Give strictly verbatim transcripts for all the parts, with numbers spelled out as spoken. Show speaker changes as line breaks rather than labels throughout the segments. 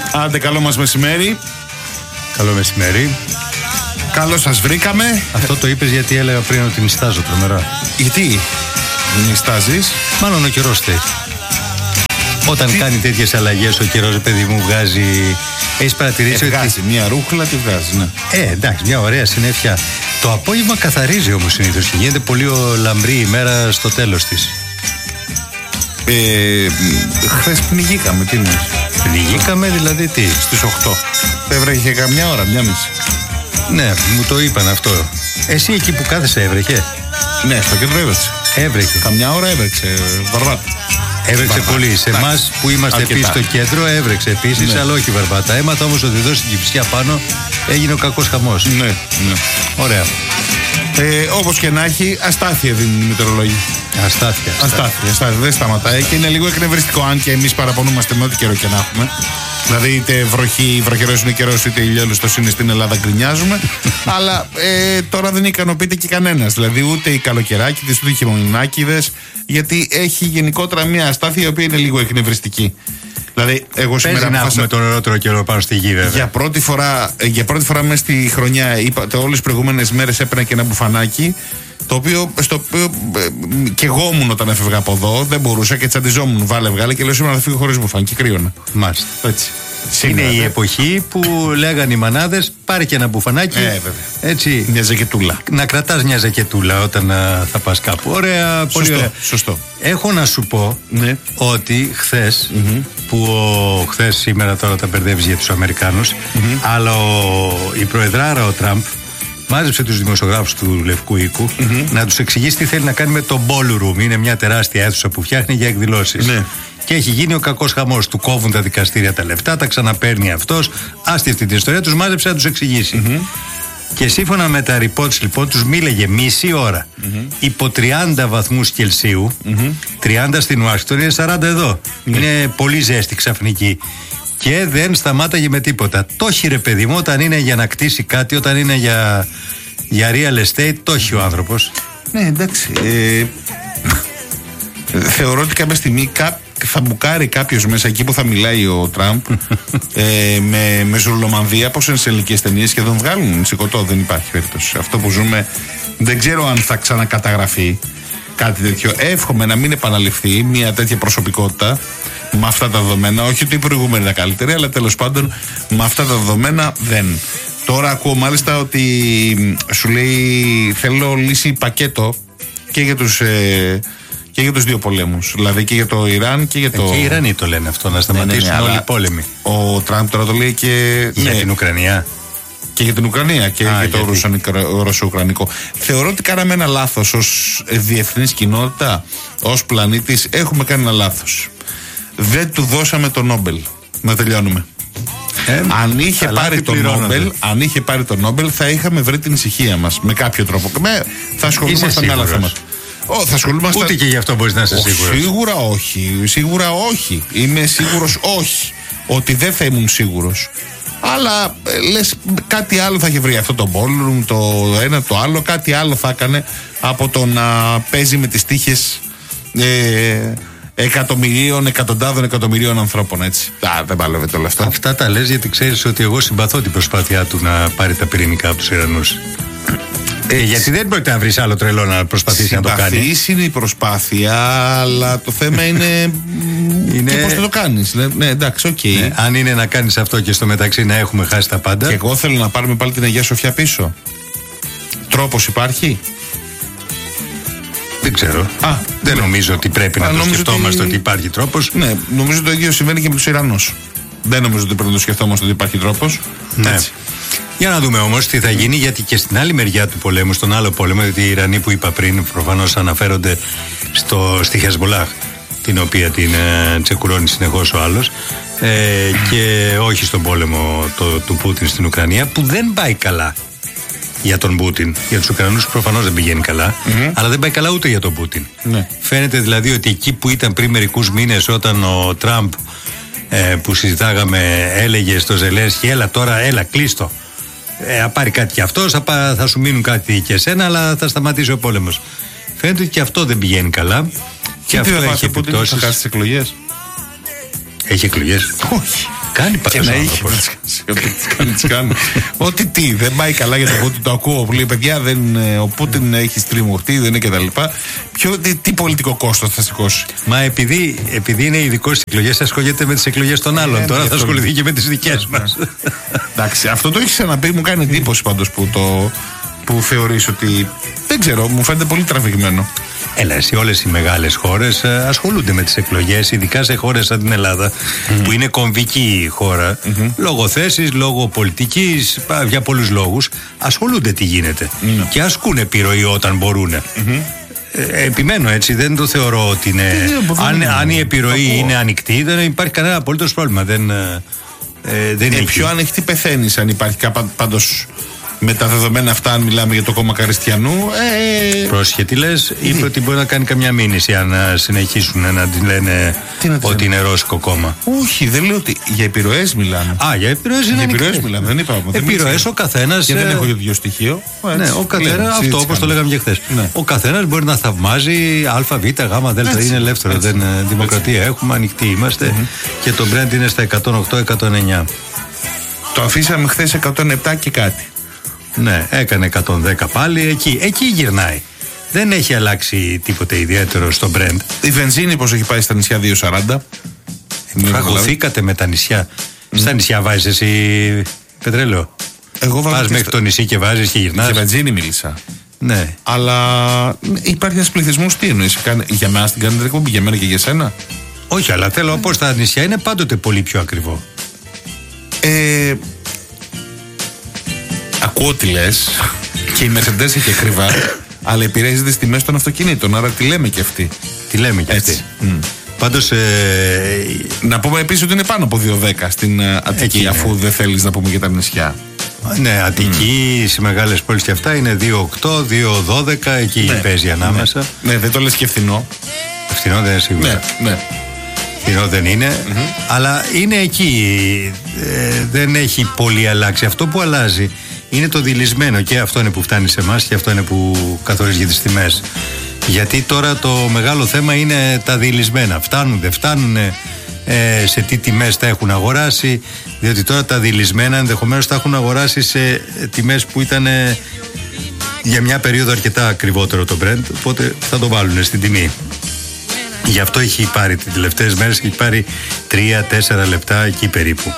Άντε, καλό μας μεσημέρι.
Καλό μεσημέρι.
Καλώς σας βρήκαμε.
Αυτό το είπες γιατί έλεγα πριν ότι νιστάζω τρομερά.
Γιατί νιστάζεις?
Μάλλον ο καιρός φταίει. Όταν Τι? κάνει τέτοιες αλλαγές ο καιρός, παιδί μου, βγάζει. Έχεις παρατηρήσει
ε, βγάζει
ότι.
Μια ρούχλα τη βγάζει, ναι.
Ε, εντάξει, μια ωραία συννεφιά. Το απόγευμα καθαρίζει όμως συνήθως και γίνεται πολύ λαμπρή ημέρα στο τέλος της.
Ε, χθες πνιγήκαμε, τι είναι.
Πνιγήκαμε δηλαδή τι?
Στις οκτώ. Έβρεχε καμιά ώρα, μια μισή.
Ναι, μου το είπαν αυτό. Εσύ εκεί που κάθεσαι έβρεχε?
Ναι, στο κέντρο έβρεξε.
Έβρεχε.
Καμιά ώρα έβρεξε, βαρβάτα.
Έβρεξε
βαρβάτα.
πολύ. Σε εμάς που είμαστε επίσης στο κέντρο έβρεξε επίσης, ναι. Αλλά όχι βαρβάτα. Έμαθα όμως ότι εδώ στην Κυψιά πάνω έγινε ο κακός χαμός.
Ναι, ναι.
Ωραία.
Ε, όπως και να έχει, αστάθεια δίνουν οι μετεωρολόγοι.
Αστάθεια.
Αστάθεια, αστάθεια. Δεν σταματάει και είναι λίγο εκνευριστικό, αν και εμείς παραπονούμαστε με ό,τι καιρό και να έχουμε. Δηλαδή, είτε βροχή, βροχερός είναι καιρός, είτε ηλιόλουστος είναι στην Ελλάδα, γκρινιάζουμε. Αλλά ε, τώρα δεν ικανοποιείται και κανένας. Δηλαδή, ούτε οι καλοκαιράκηδες, ούτε οι χειμωνινάκηδες, γιατί έχει γενικότερα μια αστάθεια η οποία είναι λίγο εκνευριστική. Δηλαδή, εγώ σήμερα
Παίζει να έχουμε τον ωραιότερο καιρό πάνω στη γη, βέβαια.
Για πρώτη φορά, για πρώτη φορά μέσα στη χρονιά, είπατε, όλες τις προηγούμενες μέρες έπαιρνα και ένα μπουφανάκι. Το οποίο, στο οποίο ε, και εγώ ήμουν όταν έφευγα από εδώ, δεν μπορούσα και τσαντιζόμουν. Βάλε, βγάλε και λέω σήμερα θα φύγω χωρίς μπουφάν και κρύωνα.
Μάλιστα.
Έτσι.
Είναι η εποχή που λέγανε οι μανάδες πάρε και ένα μπουφανάκι.
Ε, βέβαια.
Έτσι.
Μια ζακετούλα.
Να κρατάς μια ζακετούλα όταν α, θα πας κάπου. Ωραία, πολύ
σωστό,
ωραία.
Σωστό.
Έχω να σου πω
ναι.
ότι χθες,
mm-hmm.
που ο, χθες σήμερα τώρα τα μπερδεύεις για τους Αμερικάνους, mm-hmm. αλλά ο, η προεδράρα ο Τραμπ μάζεψε τους δημοσιογράφους του Λευκού Οίκου mm-hmm. να τους εξηγήσει τι θέλει να κάνει με το ballroom. Είναι μια τεράστια αίθουσα που φτιάχνει για εκδηλώσεις.
Ναι.
Και έχει γίνει ο κακός χαμός. Του κόβουν τα δικαστήρια τα λεφτά, τα ξαναπαίρνει αυτός. Άστη αυτή την ιστορία, τους μάζεψε να τους εξηγήσει. Mm-hmm. Και σύμφωνα με τα reports, λοιπόν, τους μίλαγε μισή ώρα mm-hmm. υπό τριάντα βαθμούς Κελσίου. Mm-hmm. τριάντα στην Ουάσιγκτον, είναι σαράντα εδώ. Mm-hmm. Είναι πολύ ζέστη ξαφνική. Και δεν σταμάταγε με τίποτα. Το έχει, ρε παιδί μου, όταν είναι για να κτίσει κάτι, όταν είναι για, για real estate, το έχει ο άνθρωπος.
Ναι, εντάξει. Ε, θεωρώ ότι κάποια στιγμή κά, θα μπουκάρει κάποιος μέσα εκεί που θα μιλάει ο Τραμπ ε, με, με ζουρλομανδία, πως είναι σε ελληνικές ταινίες και τον βγάλουν σηκωτό. Δεν υπάρχει περίπτωση. Αυτό που ζούμε δεν ξέρω αν θα ξανακαταγραφεί κάτι τέτοιο. Εύχομαι να μην επαναληφθεί μια τέτοια προσωπικότητα με αυτά τα δεδομένα. Όχι ότι η προηγούμενη ήταν καλύτερη, αλλά τέλος πάντων με αυτά τα δεδομένα δεν. Τώρα ακούω μάλιστα ότι σου λέει θέλω λύση πακέτο και για τους, ε, και για τους δύο πολέμους. Δηλαδή και για το Ιράν και για το.
Και οι Ιρανοί το λένε αυτό, να σταματήσουν ναι, ναι, ναι, όλοι οι πόλεμοι.
Ο Τραμπ τώρα το λέει και.
Για
ναι,
την Ουκρανία.
Και για την Ουκρανία και Α, για το Ρωσο-Ουκρανικό. Θεωρώ ότι κάναμε ένα λάθος ως διεθνής κοινότητα, ως πλανήτης. Έχουμε κάνει ένα λάθος. Δεν του δώσαμε το Νόμπελ. Να τελειώνουμε. Ε, αν, είχε πάρει το Νόμπελ, αν είχε πάρει το Νόμπελ, θα είχαμε βρει την ησυχία μας με κάποιο τρόπο. Με, θα ασχολούμαστε με άλλα θέματα. Oh, θα ασχολούμαστε.
Ούτε και γι' αυτό μπορείς να είσαι σίγουρος.
Σίγουρα όχι. Σίγουρα όχι. Είμαι σίγουρος όχι. Ότι δεν θα ήμουν σίγουρος. Αλλά λες κάτι άλλο θα είχε βρει αυτό το ballroom, το ένα το άλλο, κάτι άλλο θα έκανε από το να παίζει με τις τύχες ε, εκατομμυρίων, εκατοντάδων εκατομμυρίων ανθρώπων, έτσι. Α, δεν παλεύεται όλα αυτά.
Αυτά τα λες γιατί ξέρεις ότι εγώ συμπαθώ την προσπάθειά του να πάρει τα πυρηνικά από τους Ιρανούς. Ε, γιατί δεν μπορεί να βρει άλλο τρελό να προσπαθήσει να το κάνει.
Συμπαθής είναι η προσπάθεια, αλλά το θέμα είναι. είναι... Και πώς θα το κάνεις. Ναι, εντάξει, οκ. Okay.
Ναι, αν είναι να κάνεις αυτό και στο μεταξύ να έχουμε χάσει τα πάντα.
Και εγώ θέλω να πάρουμε πάλι την Αγία Σοφιά πίσω. Τρόπος υπάρχει.
Δεν ξέρω. Α, δεν ναι. νομίζω ότι πρέπει Α, να το σκεφτόμαστε ότι... ότι υπάρχει τρόπος.
Ναι, νομίζω το ίδιο συμβαίνει και με τους Ιρανούς. Δεν νομίζω ότι πρέπει να το σκεφτόμαστε ότι υπάρχει τρόπος.
Ναι. Έτσι. Για να δούμε όμως τι θα γίνει, γιατί και στην άλλη μεριά του πολέμου, στον άλλο πόλεμο, γιατί οι Ιρανοί που είπα πριν προφανώς αναφέρονται στο, στη Χεσμολάχ, την οποία την ε, τσεκουρώνει συνεχώς ο άλλος, ε, και όχι στον πόλεμο το, του Πούτιν στην Ουκρανία, που δεν πάει καλά για τον Πούτιν. Για τους Ουκρανούς προφανώς δεν πηγαίνει καλά, mm-hmm. αλλά δεν πάει καλά ούτε για τον Πούτιν. Mm-hmm. Φαίνεται δηλαδή ότι εκεί που ήταν πριν μερικούς μήνες όταν ο Τραμπ ε, που συζητάγαμε έλεγε στο Ζελένσκι έλα τώρα, έλα κλείστο. Ε, θα πάρει κάτι και αυτός, θα, θα σου μείνουν κάτι και εσένα, αλλά θα σταματήσει ο πόλεμος. Φαίνεται ότι και αυτό δεν πηγαίνει καλά. Και, και αυτό έχει επιπτώσεις.
Θα χάσει τις εκλογές.
Έχει εκλογές.
Όχι.
κάνει
και να είχε. Ό,τι κάνει. Ότι τι, δεν πάει καλά για τον Πούτιν, το ακούω. Λέει παιδιά, δεν, ο Πούτιν έχει στριμωχτεί, δεν είναι κτλ. Τι, τι πολιτικό κόστος θα σηκώσει.
Μα επειδή, επειδή είναι ειδικό στι εκλογές, ασχολείται με τις εκλογές των άλλων. Ε, Τώρα θα ασχοληθεί και με τις δικές μας.
Εντάξει, αυτό το έχει ξαναπεί, μου κάνει εντύπωση πάντως που το. Που θεωρείς ότι. Δεν ξέρω, μου φαίνεται πολύ τραβηγμένο.
Έλα, εσύ, όλες οι μεγάλες χώρες ασχολούνται με τις εκλογές, ειδικά σε χώρες σαν την Ελλάδα, mm-hmm. που είναι κομβική χώρα, mm-hmm. λόγω θέσης, λόγω πολιτικής, για πολλούς λόγους. Ασχολούνται τι γίνεται mm-hmm. και ασκούν επιρροή όταν μπορούν. Mm-hmm. Ε, επιμένω έτσι, δεν το θεωρώ ότι είναι. Ε, αν, αν η επιρροή είναι, είναι ανοιχτή, δεν υπάρχει κανένα απολύτως πρόβλημα. Δεν, ε, δεν
ε,
είναι
πιο ανοιχτή πεθαίνεις αν υπάρχει πάντως. Με τα δεδομένα αυτά, αν μιλάμε για το κόμμα Καριστιανού. Ε...
Πρόσχε, τι λες, είπε ότι μπορεί να κάνει καμιά μήνυση αν συνεχίσουν να την λένε να ότι είναι ρώσικο κόμμα.
Όχι, δεν λέω ότι. Για επιρροές μιλάμε.
Α, για επιρροές είναι.
Για επιρροές μιλάμε, δεν είπαμε.
Επιρροές ο καθένας.
Και δεν έχω για το ίδιο στοιχείο.
Ναι, ο καθένας, αυτό όπως το λέγαμε και χθες. Ναι. Ο καθένας μπορεί να θαυμάζει Α, Β, Γ, Δ, είναι ελεύθερο. Έτσι. Δεν, δημοκρατία έτσι. Έχουμε, ανοιχτοί είμαστε mm-hmm. και το Brent είναι στα εκατόν οκτώ εκατόν εννιά.
Το αφήσαμε χθες εκατόν επτά και κάτι.
Ναι, έκανε εκατόν δέκα πάλι, εκεί, εκεί γυρνάει. Δεν έχει αλλάξει τίποτε ιδιαίτερο στο Brent.
Η βενζίνη πώς έχει πάει στα νησιά δύο σαράντα.
Φαγωθήκατε με τα νησιά. Mm. Στα νησιά βάζεις εσύ πετρέλαιο.
Εγώ βάζω.
Πας μέχρι στο... το νησί και βάζεις και γυρνάς.
Για βενζίνη μίλησα.
Ναι.
Αλλά υπάρχει ένας πληθυσμός, τι εννοείς, για μένα την κάνετε εκπομπή, για μένα και για σένα.
Όχι, αλλά θέλω πως τα νησιά είναι πάντοτε πολύ πιο ακριβό.
Ε... Ακούω τι λες και η Mercedes έχει ακριβά, αλλά επηρεάζει τις τιμές των αυτοκινήτων, άρα τι λέμε και αυτοί.
Τι λέμε και αυτοί. Mm. Πάντως. Ε...
Να πούμε επίσης ότι είναι πάνω από δύο δέκα στην Αττική, εκεί, αφού ναι. δεν θέλεις να πούμε για τα νησιά.
Ναι, Αττική, mm. στις μεγάλες πόλεις και αυτά είναι δύο οκτώ, δύο δώδεκα, εκεί ναι. παίζει ανάμεσα.
Ναι. ναι, δεν το λες και φθηνό.
Φθηνό δεν είναι σίγουρα.
Ναι, ναι.
Φθηνό δεν είναι, mm-hmm. αλλά είναι εκεί. Ε, δεν έχει πολύ αλλάξει. Αυτό που αλλάζει είναι το δειλισμένο και αυτό είναι που φτάνει σε εμάς και αυτό είναι που καθορίζει τις τιμές. Γιατί τώρα το μεγάλο θέμα είναι τα δειλισμένα. Φτάνουν, δεν φτάνουν, ε, σε τι τιμές τα έχουν αγοράσει. Διότι τώρα τα δειλισμένα ενδεχομένως τα έχουν αγοράσει σε τιμές που ήταν ε, για μια περίοδο αρκετά ακριβότερο το Brent. Οπότε θα το βάλουν στην τιμή. Γι' αυτό έχει πάρει τις τελευταίες μέρες, έχει πάρει τρία τέσσερα λεπτά εκεί περίπου.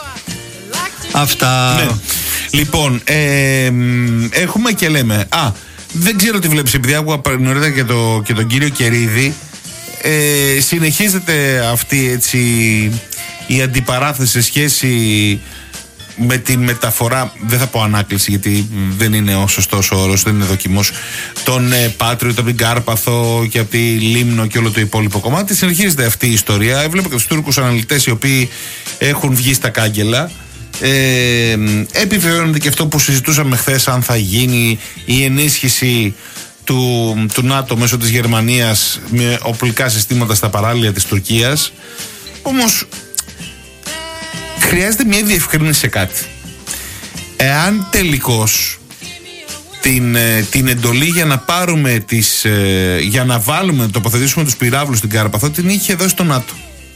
Αυτά.
Ναι. Λοιπόν, ε, έχουμε και λέμε. Α, δεν ξέρω τι βλέπεις, επειδή άκουγα νωρίτερα και, το, και τον κύριο Κερίδη. Ε, συνεχίζεται αυτή έτσι η αντιπαράθεση σε σχέση με τη μεταφορά, δεν θα πω ανάκληση γιατί δεν είναι ο σωστός όρος, δεν είναι δοκιμός, τον ε, Πάτριωτ από την Κάρπαθο και από τη Λίμνο και όλο το υπόλοιπο κομμάτι. Συνεχίζεται αυτή η ιστορία. Έβλεπα και τους Τούρκους αναλυτές οι οποίοι έχουν βγει στα κάγκελα. Ε, επιβεβαιώνεται και αυτό που συζητούσαμε χθες, αν θα γίνει η ενίσχυση του, του ΝΑΤΟ μέσω της Γερμανίας με οπλικά συστήματα στα παράλια της Τουρκίας. Όμως χρειάζεται μια διευκρίνηση σε κάτι. Εάν τελικώς την, την εντολή για να πάρουμε τις, για να βάλουμε, να τοποθετήσουμε τους πυράβλους στην Κάρπαθο την είχε δώσει το ΝΑΤΟ.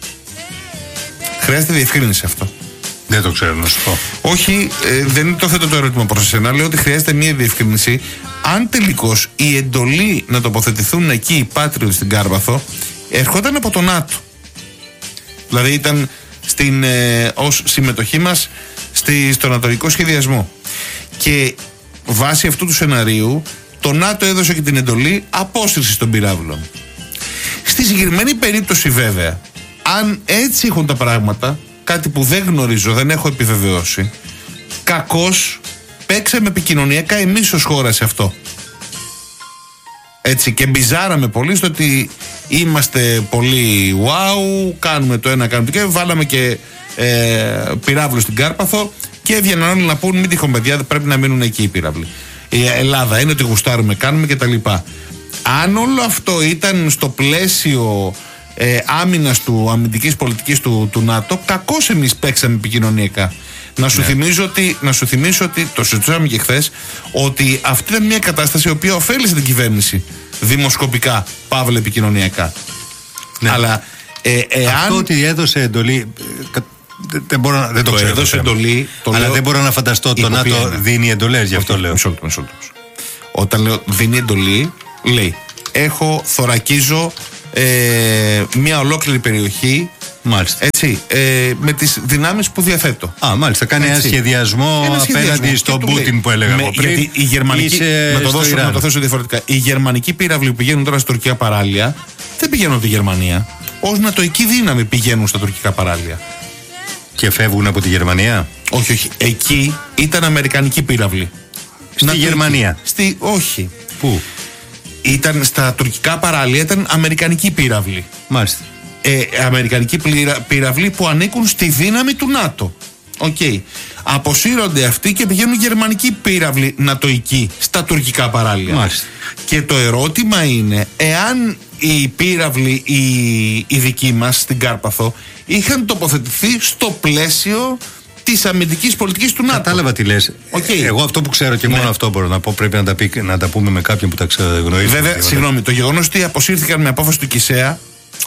Χρειάζεται διευκρίνηση αυτό.
Δεν το ξέρω να σου πω.
Όχι, ε, δεν το θέτω το ερώτημα προς εσένα. Λέω ότι χρειάζεται μια διευκρίνηση. Αν τελικώς η εντολή να τοποθετηθούν εκεί οι Patriot στην Κάρπαθο ερχόταν από το ΝΑΤΟ. Δηλαδή ήταν στην, ε, ως συμμετοχή μας στη, στο ανατολικό σχεδιασμό. Και βάσει αυτού του σεναρίου το ΝΑΤΟ έδωσε και την εντολή απόσυρσης των πυράβλων. Στη συγκεκριμένη περίπτωση βέβαια, αν έτσι έχουν τα πράγματα, κάτι που δεν γνωρίζω, δεν έχω επιβεβαιώσει, κακώς παίξαμε επικοινωνιακά εμείς ως χώρα σε αυτό. Έτσι, και μπιζάραμε πολύ στο ότι είμαστε πολύ wow, κάνουμε το ένα, κάνουμε το και βάλαμε και ε, πυράβλους στην Κάρπαθο και έβγαιναν όλοι να πούν μην τυχόν παιδιά, πρέπει να μείνουν εκεί οι πυράβλοι. Η Ελλάδα είναι ότι γουστάρουμε, κάνουμε κτλ. Αν όλο αυτό ήταν στο πλαίσιο ε, άμυνας του, αμυντικής πολιτικής του, του ΝΑΤΟ, κακώς εμείς παίξαμε επικοινωνιακά. Να σου, ναι. θυμίζω ότι, να σου θυμίσω ότι, το συζητούσαμε και χθες, ότι αυτή ήταν μια κατάσταση η οποία ωφέλησε την κυβέρνηση δημοσκοπικά, παύλα επικοινωνιακά. Ναι. Αλλά ε, εάν...
αυτό ότι έδωσε εντολή, Δεν, μπορώ, δεν το, το ξέρω.
Έδωσε εντολή, το
αλλά
λέω,
δεν μπορώ να φανταστώ το ΝΑΤΟ δίνει εντολές, γι' αυτό okay, λέω.
Μισό λεπτό, μισό λεπτό. Όταν λέω δίνει εντολή, λέει έχω, θωρακίζω ε, μια ολόκληρη περιοχή.
Μάλιστα.
Έτσι, ε, με τις δυνάμεις που διαθέτω.
Α, μάλιστα. Κάνει ένα σχεδιασμό, ένα σχεδιασμό απέναντι στον Πούτιν που έλεγα εγώ πριν.
Γιατί η γερμανική. Να το, δώσω, να το θέσω διαφορετικά. Οι γερμανικοί πύραυλοι που πηγαίνουν τώρα στην τουρκικά παράλια δεν πηγαίνουν από τη Γερμανία. Ως νατοϊκή δύναμη πηγαίνουν στα τουρκικά παράλια.
Και φεύγουν από τη Γερμανία.
Όχι, όχι. Εκεί ήταν αμερικανικοί πύραυλοι.
Στη νατοϊκή. Γερμανία.
Στη, όχι.
Πού?
Ήταν στα τουρκικά παράλια, ήταν αμερικανικοί πύραυλοι.
Μάλιστα.
Ε, αμερικανικοί πύραυλοι που ανήκουν στη δύναμη του ΝΑΤΟ. Οκ. Okay. Αποσύρονται αυτοί και πηγαίνουν γερμανικοί πύραυλοι νατοικοί στα τουρκικά παράλια.
Μάλιστα.
Και το ερώτημα είναι, εάν οι πύραυλοι οι, οι δικοί μας στην Κάρπαθο είχαν τοποθετηθεί στο πλαίσιο της αμυντικής πολιτικής του ΝΑΤΟ.
Κατάλαβα τι λες.
Okay.
Εγώ αυτό που ξέρω και μόνο ναι. αυτό μπορώ να πω, πρέπει να τα, πει, να τα πούμε με κάποιον που τα γνωρίζει.
Βέβαια, συγγνώμη, το γεγονός ότι αποσύρθηκαν με απόφαση του ΚΙΣΕΑ.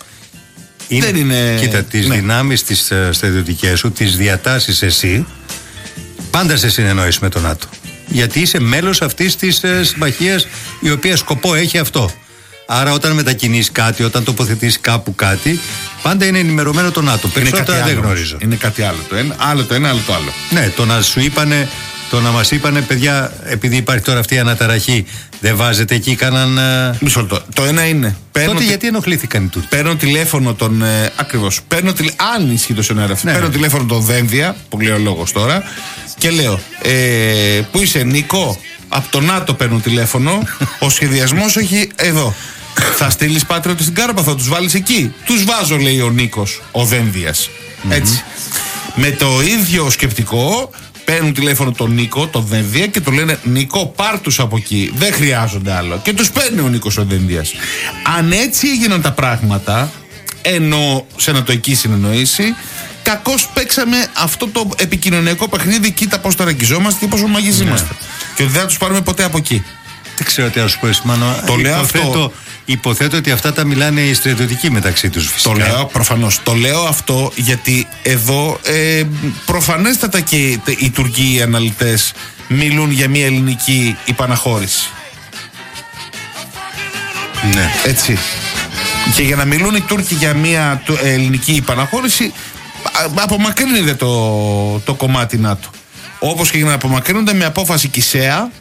Είναι,
δεν είναι...
Κοίτα, τις ναι. δυνάμεις τις uh, στρατιωτικές σου τις διατάσσεις εσύ πάντα σε συνεννόηση με τον ΝΑΤΟ. Γιατί είσαι μέλος αυτής της uh, συμμαχίας η οποία σκοπό έχει αυτό. Άρα όταν μετακινείς κάτι, όταν τοποθετείς κάπου κάτι, πάντα είναι ενημερωμένο το ΝΑΤΟ. Περισσότερα δεν γνωρίζω.
Είναι κάτι άλλο το ένα, άλλο το ένα, άλλο το άλλο.
Ναι, το να σου είπανε, το να μας είπανε, παιδιά, επειδή υπάρχει τώρα αυτή η αναταραχή, δεν βάζετε εκεί κανέναν.
Μισό λεπτό. Το ένα είναι.
Τότε τι... γιατί ενοχλήθηκαν οι Τούρκοι.
Παίρνω τηλέφωνο τον. Ε, Ακριβώς. Παίρνω τηλε... Αν ισχύει το σενάριο αυτό. Ναι, παίρνω ναι. τηλέφωνο τον Δένδια, που λέει ο λόγος τώρα, και λέω. Ε, πού είσαι, Νίκο? Από το ΝΑΤΟ παίρνω τηλέφωνο. Ο σχεδιασμός έχει εδώ. Θα στείλεις Πάτριωτη στην Κάρπαθο, θα τους βάλεις εκεί. Τους βάζω, λέει ο Νίκος, ο Δένδιας. Mm-hmm. Έτσι. Με το ίδιο σκεπτικό. Παίρνουν τηλέφωνο τον Νίκο, τον Δένδια, και του λένε Νίκο, πάρ' τους από εκεί. Δεν χρειάζονται άλλο. Και τους παίρνει ο Νίκος ο Δένδιας. Αν έτσι έγιναν τα πράγματα, ενώ σε νατοϊκή συνεννόηση, κακώς παίξαμε αυτό το επικοινωνιακό παιχνίδι. Κοίτα πώς ταραγγιζόμαστε και πόσο μαγείς είμαστε. Ναι. Και ότι δεν θα τους πάρουμε ποτέ από εκεί.
Δεν ξέρω τι να σου πω, Μάνο.
Το λέω
υποθέτω,
αυτό.
Υποθέτω ότι αυτά τα μιλάνε οι στρατιωτικοί μεταξύ τους, φυσικά.
Το λέω προφανώς. Το λέω αυτό γιατί εδώ ε, προφανέστατα και οι Τουρκοί οι αναλυτές μιλούν για μια ελληνική υπαναχώρηση.
Ναι.
Έτσι. Και για να μιλούν οι Τούρκοι για μια ελληνική υπαναχώρηση, απομακρύνεται το, το κομμάτι ΝΑΤΟ. Όπως και για να απομακρύνονται με απόφαση ΚΙΣΕΑ.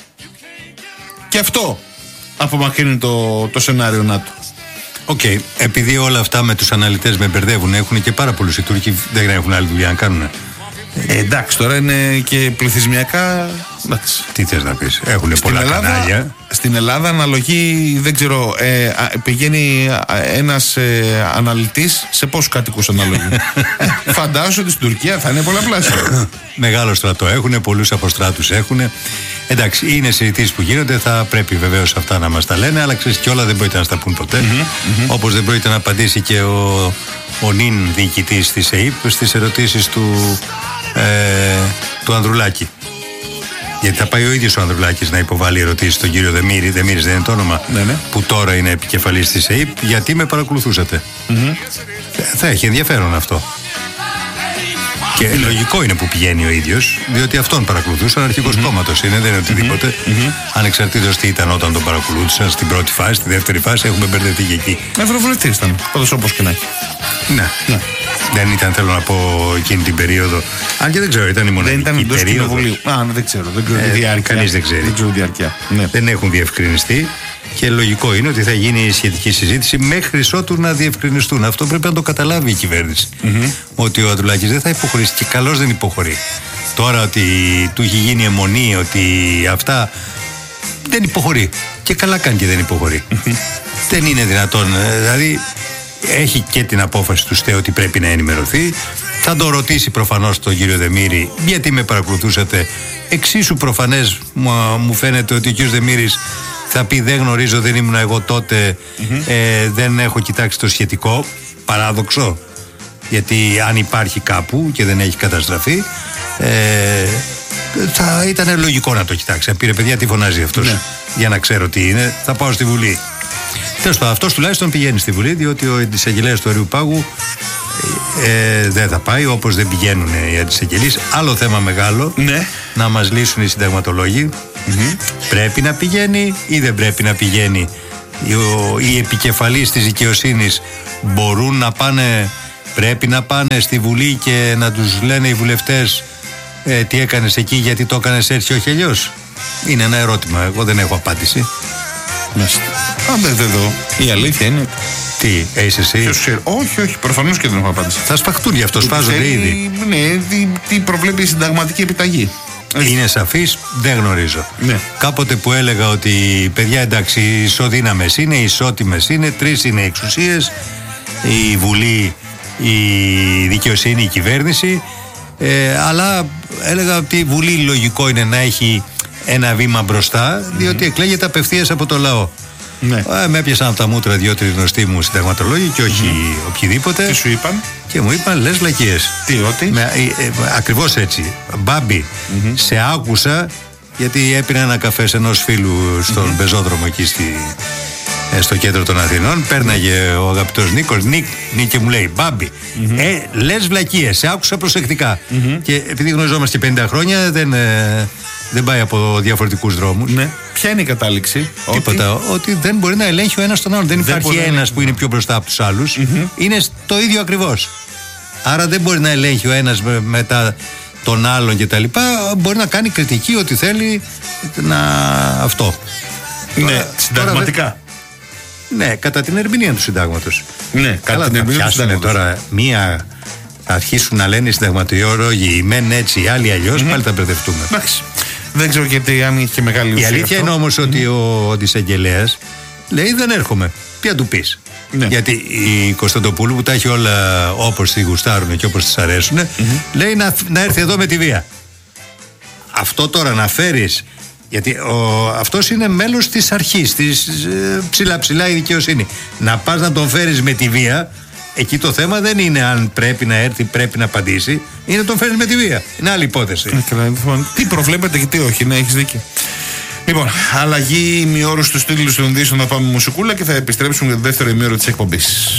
Και αυτό απομακρύνει το, το σενάριο ΝΑΤΟ.
Οκ. Okay. Επειδή όλα αυτά με τους αναλυτές με μπερδεύουν, έχουν και πάρα πολλούς οι Τούρκοι, δεν έχουν άλλη δουλειά να κάνουν.
Ε, εντάξει, τώρα είναι και πληθυσμιακά. Εντάξει.
Τι θες να πεις, έχουν στην πολλά Ελλάδα, κανάλια.
Στην Ελλάδα αναλογεί, δεν ξέρω, ε, πηγαίνει ένας ε, αναλυτής σε πόσους κατοίκους αναλογεί. Φαντάζομαι ότι στην Τουρκία θα είναι πολλαπλάσιο.
Μεγάλο στρατό έχουν, πολλούς αποστράτους έχουν. Εντάξει, είναι συζητήσεις που γίνονται, θα πρέπει βεβαίως αυτά να μας τα λένε, αλλά ξέρεις και όλα δεν πρόκειται να στα πούν ποτέ. Mm-hmm, mm-hmm. Όπως δεν πρόκειται να απαντήσει και ο, ο νυν διοικητής της ΕΥΠ στις ερωτήσεις του, ε, του Ανδρουλάκη. Γιατί θα πάει ο ίδιος ο Ανδρουλάκης να υποβάλει ερωτήσεις στον κύριο Δεμήρη, Δεμήρης δεν είναι το όνομα,
ναι, ναι.
που τώρα είναι επικεφαλής της ΕΥΠ, γιατί με παρακολουθούσατε. Mm-hmm. Θα έχει ενδιαφέρον αυτό. Και λογικό είναι που πηγαίνει ο ίδιος, διότι αυτόν παρακολουθούσαν, αρχηγός mm-hmm. κόμματος είναι, δεν είναι οτιδήποτε. Mm-hmm. Ανεξαρτήτως τι ήταν όταν τον παρακολούθησαν, στην πρώτη φάση, στη δεύτερη φάση, έχουμε μπερδευτεί και εκεί.
Ευρωβουλευτής ήταν, πάντως όπως και να έχει.
Ναι. ναι. Δεν ήταν, θέλω να πω, εκείνη την περίοδο. Αν και δεν ξέρω, ήταν η μοναδική
δεν ήταν
περίοδο.
Α, δεν ξέρω, δεν ξέρω ε, τη διάρκεια.
Κανείς δεν ξέρει.
Δεν ξέρω διάρκεια. Ναι.
Δεν έχουν διευκρινιστεί. Και λογικό είναι ότι θα γίνει η σχετική συζήτηση μέχρι ότου να διευκρινιστούν. Αυτό πρέπει να το καταλάβει η κυβέρνηση. Mm-hmm. Ότι ο Ανδρουλάκης δεν θα υποχωρήσει και καλώς δεν υποχωρεί. Τώρα ότι του έχει γίνει αιμονή, ότι αυτά δεν υποχωρεί. Και καλά κάνει και δεν υποχωρεί. Mm-hmm. Δεν είναι δυνατόν. Δηλαδή έχει και την απόφαση του ΣΤΕ ότι πρέπει να ενημερωθεί. Θα το ρωτήσει προφανώς τον κύριο Δεμήρη, γιατί με παρακολουθούσατε. Εξίσου προφανές μου φαίνεται ότι ο κύριος Δεμήρης θα πει δεν γνωρίζω, δεν ήμουν εγώ τότε, mm-hmm. ε, δεν έχω κοιτάξει το σχετικό. Παράδοξο, γιατί αν υπάρχει κάπου και δεν έχει καταστραφεί, ε, θα ήταν λογικό να το κοιτάξει. Πήρε παιδιά, τι φωνάζει αυτός, ναι. για να ξέρω τι είναι, θα πάω στη Βουλή. Τέλος πάντων, αυτός τουλάχιστον πηγαίνει στη Βουλή, διότι ο εισαγγελέας του Αριού Πάγου ε, δεν θα πάει, όπως δεν πηγαίνουν οι αντισαγγελείς. Άλλο θέμα μεγάλο,
ναι.
να μας λύσουν οι συνταγματολόγοι. Mm-hmm. Πρέπει να πηγαίνει ή δεν πρέπει να πηγαίνει? Οι επικεφαλείς της δικαιοσύνης μπορούν να πάνε, πρέπει να πάνε στη Βουλή και να τους λένε οι βουλευτές ε, τι έκανες εκεί, γιατί το έκανες έτσι, όχι αλλιώς? Είναι ένα ερώτημα, εγώ δεν έχω απάντηση.
Μάλιστα. Α, δεν εδώ. Η αλήθεια είναι.
Τι, είσαι εσύ?
Ποιος ξέρει? Όχι, όχι, προφανώς και δεν έχω απάντηση.
Θα σπαχτούν γι' αυτό, σπάζονται ήδη.
Ναι, τι, τι προβλέπει η συνταγματική επιταγή.
Είναι σαφής, δεν γνωρίζω.
Ναι.
Κάποτε που έλεγα ότι παιδιά, εντάξει, ισοδύναμες είναι, ισότιμες είναι, τρεις είναι οι εξουσίες, η Βουλή, η δικαιοσύνη, η κυβέρνηση, ε, αλλά έλεγα ότι η Βουλή λογικό είναι να έχει ένα βήμα μπροστά, διότι mm-hmm. εκλέγεται απευθείας από το λαό. Ναι. Ε, με έπιασαν από τα μούτρα δύο-τρεις γνωστοί μου συνταγματολόγοι και όχι mm-hmm. οποιοδήποτε.
Τι σου είπαν?
Και μου είπαν, λες βλακίες.
Τι, ότι?
Με, ε, ε, ακριβώς έτσι. Μπάμπη, mm-hmm. σε άκουσα, γιατί έπινα ένα καφέ σε ενός φίλου στον mm-hmm. πεζόδρομο εκεί στη, ε, στο κέντρο των Αθηνών. Πέρναγε ο αγαπητός Νίκος, Νίκ, Νίκ και μου λέει, Μπάμπη, mm-hmm. ε, λες βλακίες, σε άκουσα προσεκτικά. Mm-hmm. Και επειδή γνωριζόμαστε πενήντα χρόνια, δεν... Ε, δεν πάει από διαφορετικούς δρόμους.
Ναι. Ποια είναι η κατάληξη?
Τίποτα. Ότι, ότι δεν μπορεί να ελέγχει ο ένας τον άλλον. Δεν, δεν υπάρχει ένας που είναι πιο μπροστά από τους άλλους. Mm-hmm. Είναι το ίδιο ακριβώς. Άρα δεν μπορεί να ελέγχει ο ένας με, μετά τον άλλον κτλ. Μπορεί να κάνει κριτική ό,τι θέλει να... αυτό.
Ναι, τώρα, συνταγματικά.
Τώρα, ναι, κατά την ερμηνεία του συντάγματος.
Ναι, κατά
καλά,
την ερμηνεία του συντάγματος.
Τώρα μία... θα αρχίσουν να λένε οι συνταγματολόγοι, οι μεν έτσι, οι άλλοι αλλιώς, mm-hmm. πάλι θα μπερδευτούμε.
Εντάξει. Δεν ξέρω γιατί αν είχε μεγάλη ουσία.
Η αλήθεια αυτό. Είναι όμως mm-hmm. ότι ο αντισαγγελέας λέει δεν έρχομαι. Τι να του πεις? Ναι. Γιατί η Κωνσταντοπούλου που τα έχει όλα όπως τη γουστάρουν και όπως της αρέσουν, mm-hmm. λέει να, να έρθει εδώ με τη βία. Αυτό τώρα να φέρεις, γιατί ο, αυτός είναι μέλος της αρχής, της ε, ψηλά ψηλά η δικαιοσύνη. Να πας να τον φέρεις με τη βία. Εκεί το θέμα δεν είναι αν πρέπει να έρθει, πρέπει να απαντήσει. Είναι τον φέρνει με τη βία. Είναι άλλη υπόθεση.
Τι προβλέπετε και τι όχι, ναι, έχεις δίκιο. Λοιπόν, αλλαγή ημιώρου στους τίτλους των ειδήσεων, θα πάμε μουσικούλα και θα επιστρέψουμε για το δεύτερο ημίωρο της εκπομπής.